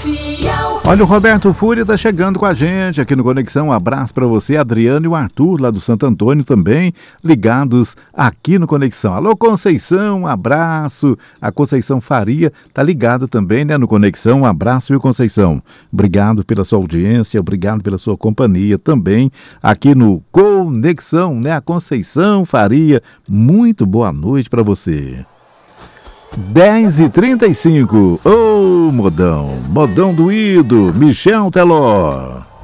Olha, o Roberto Fúria tá chegando com a gente aqui no Conexão. Um abraço para você, Adriano e o Arthur, lá do Santo Antônio também, ligados aqui no Conexão. Alô, Conceição, um abraço. A Conceição Faria tá ligada também, né, no Conexão. Um abraço, viu, Conceição? Obrigado pela sua audiência, obrigado pela sua companhia também aqui no Conexão, né? A Conceição Faria, muito boa noite para você. 10h35, modão doído, Michel Teló.